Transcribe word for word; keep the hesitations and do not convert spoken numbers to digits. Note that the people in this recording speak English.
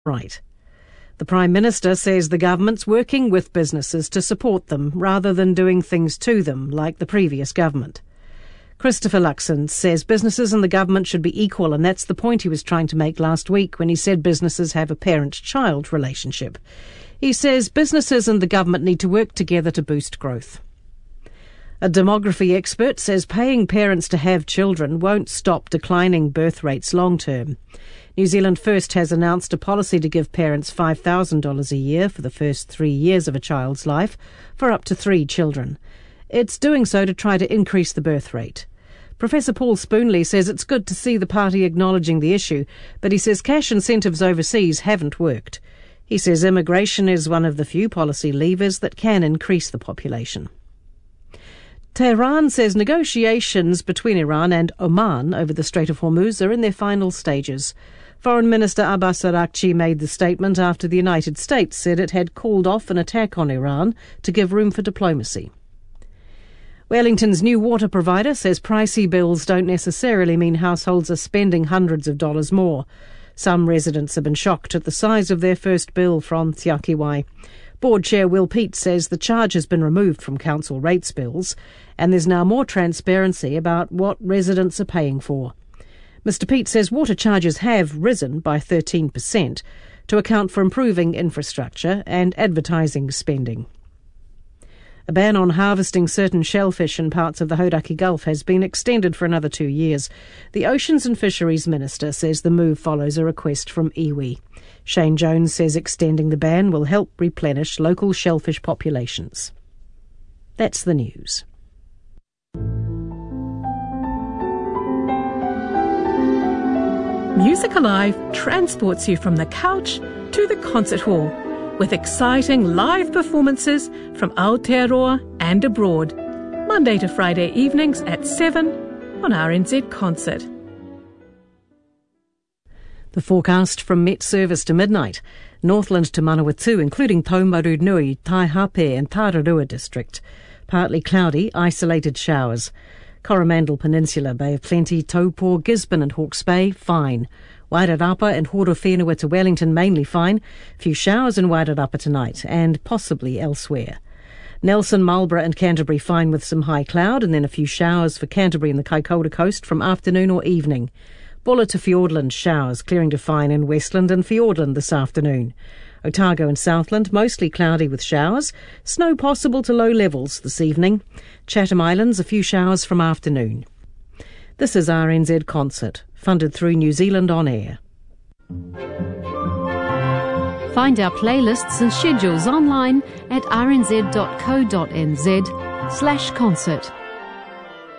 right. The Prime Minister says the government's working with businesses to support them rather than doing things to them like the previous government. Christopher Luxon says businesses and the government should be equal, and that's the point he was trying to make last week when he said businesses have a parent-child relationship. He says businesses and the government need to work together to boost growth. A demography expert says paying parents to have children won't stop declining birth rates long term. New Zealand First has announced a policy to give parents five thousand dollars a year for the first three years of a child's life for up to three children. It's doing so to try to increase the birth rate. Professor Paul Spoonley says it's good to see the party acknowledging the issue, but he says cash incentives overseas haven't worked. He says immigration is one of the few policy levers that can increase the population. Tehran says negotiations between Iran and Oman over the Strait of Hormuz are in their final stages. Foreign Minister Abbas Araghchi made the statement after the United States said it had called off an attack on Iran to give room for diplomacy. Wellington's new water provider says pricey bills don't necessarily mean households are spending hundreds of dollars more. Some residents have been shocked at the size of their first bill from Te Akiwai. Board Chair Will Peat says the charge has been removed from council rates bills and there's now more transparency about what residents are paying for. Mister Peat says water charges have risen by thirteen percent to account for improving infrastructure and advertising spending. A ban on harvesting certain shellfish in parts of the Hauraki Gulf has been extended for another two years. The Oceans and Fisheries Minister says the move follows a request from iwi. Shane Jones says extending the ban will help replenish local shellfish populations. That's the news. Music Alive transports you from the couch to the concert hall with exciting live performances from Aotearoa and abroad, Monday to Friday evenings at seven on R N Z Concert. The forecast from Met Service to midnight. Northland to Manawatu, including Taumaru Nui, Taihape and Tararua district. Partly cloudy, isolated showers. Coromandel Peninsula, Bay of Plenty, Taupo, Gisborne and Hawke's Bay, fine. Wairarapa and Horowhenua to Wellington, mainly fine. Few showers in Wairarapa tonight, and possibly elsewhere. Nelson, Marlborough and Canterbury fine with some high cloud, and then a few showers for Canterbury and the Kaikoura coast from afternoon or evening. Bulla to Fiordland, showers, clearing to fine in Westland and Fiordland this afternoon. Otago and Southland, mostly cloudy with showers. Snow possible to low levels this evening. Chatham Islands, a few showers from afternoon. This is R N Z Concert, funded through New Zealand On Air. Find our playlists and schedules online at r n z dot co dot n z slash concert.